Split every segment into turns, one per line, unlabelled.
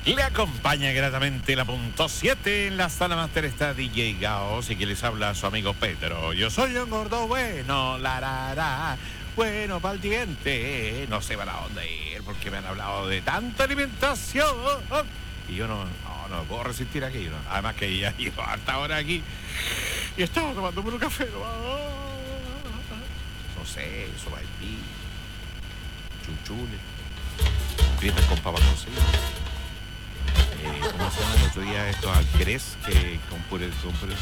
Le acompaña gratamente la punto 7 en la sala master está DJ Gaos y que les habla su amigo Pedro. Yo soy un gordo bueno, bueno para el diente. No sé para dónde ir porque me han hablado de tanta alimentación. Y yo no puedo resistir aquello, ¿no? Además que ya llevo harta hora aquí y estaba tomando un café. No sé, sopa de pi, chunchules, piernas con papas cocidas. ¿Cómo se llama el otro día esto? Alquerés, que con puré.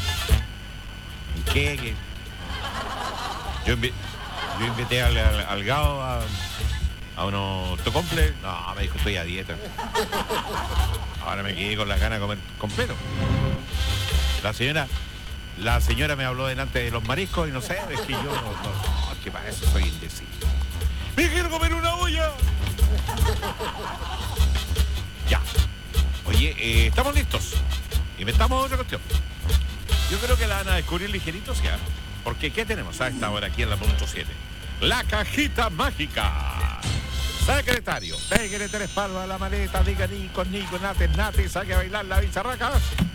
¿Qué? Yo invité al Gao a unos tocomple. No, me dijo, estoy a dieta. Ahora me quedé con las ganas de comer completo. La señora me habló delante de los mariscos y no sé, es que yo es que para eso soy indeciso. ¡Me quiero comer una olla! Ya. Oye, estamos listos. Inventamos otra cuestión. Yo creo que la van a descubrir ligeritos ya. Porque ¿qué tenemos a esta hora aquí en la punto 7? La cajita mágica. Secretario, pégale 3 palos a la maleta, diga Nico, nate, saque a bailar la bizarraca.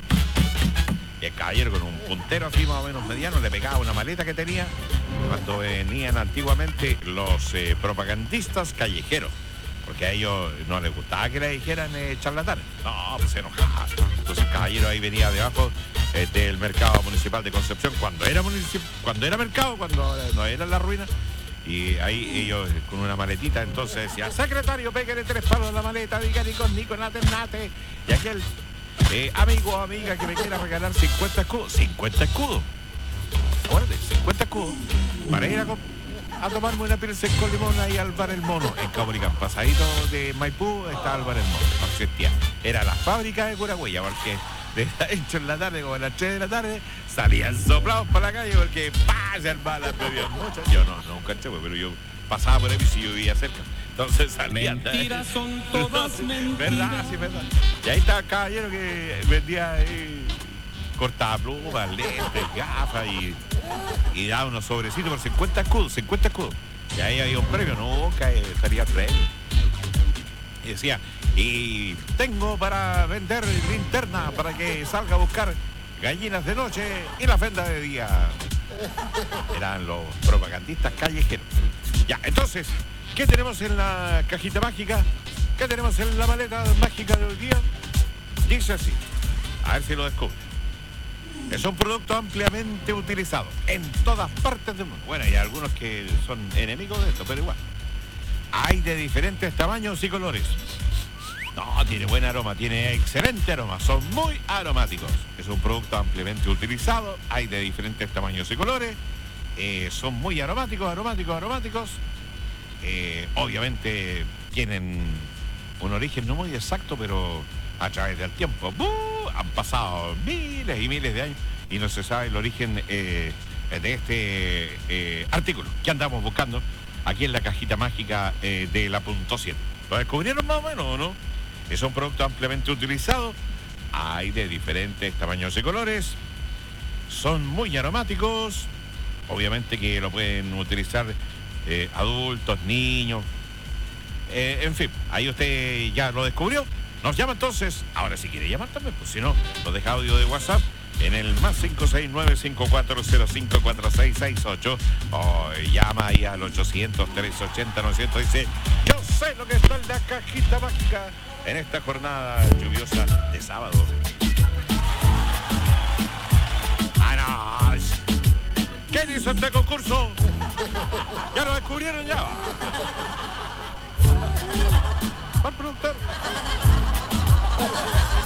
Y el caballero con un puntero así más o menos mediano le pegaba una maleta que tenía cuando venían antiguamente los propagandistas callejeros. Porque a ellos no les gustaba que le dijeran charlatanes. No, pues se enojaba. Entonces el caballero ahí venía debajo del mercado municipal de Concepción, cuando era mercado, cuando no era la ruina. Y ahí ellos con una maletita, entonces decía, secretario, pégale 3 palos a la maleta, diga Nico, nate. Y aquel amigo o amiga que me quiera regalar 50 escudos. 50 escudos. Acuérdate, 50 escudos. Para ir a tomarme una pilsen con limón ahí al Bar El Mono, en Caupolicán. Pasadito de Maipú está el Bar El Mono. No existía. Era la fábrica de Curagüella, porque de hecho en la tarde, como a las 3 de la tarde, salían soplados para la calle porque se armaban las bebidas muchas. Yo nunca eché, pero yo pasaba por ahí y yo vivía cerca. Entonces salían.
Mentiras son todas mentiras.
¿Verdad? Sí, verdad. Y ahí estaba el caballero que vendía cortaba plumas, lentes, gafas y daba unos sobrecitos por 50 escudos. Y ahí había un premio, nunca estaría premio. Y decía, y tengo para vender linterna para que salga a buscar gallinas de noche y la fenda de día. Eran los propagandistas callejeros. Ya, entonces, ¿qué tenemos en la cajita mágica? ¿Qué tenemos en la maleta mágica de hoy día? Dice así, a ver si lo descubre. Es un producto ampliamente utilizado en todas partes del mundo. Bueno, hay algunos que son enemigos de esto, pero igual. Hay de diferentes tamaños y colores. No, tiene buen aroma, tiene excelente aroma, son muy aromáticos. Es un producto ampliamente utilizado, hay de diferentes tamaños y colores. Son muy aromáticos. Obviamente tienen un origen no muy exacto, pero a través del tiempo han pasado miles y miles de años y no se sabe el origen de este artículo que andamos buscando aquí en la cajita mágica de la punto 7. ¿Lo descubrieron más o menos o no? Es un producto ampliamente utilizado, hay de diferentes tamaños y colores, son muy aromáticos, obviamente que lo pueden utilizar adultos, niños, en fin, ahí usted ya lo descubrió. Nos llama entonces, ahora si quiere llamar también, pues si no, nos deja audio de WhatsApp en el más 569-5405-4668 o llama ahí al 800-380-900. Dice, yo sé lo que está en la cajita mágica en esta jornada lluviosa de sábado. ¡Ah, no! ¿Quién hizo este concurso? ¿Ya lo descubrieron ya? ¿Van a preguntar?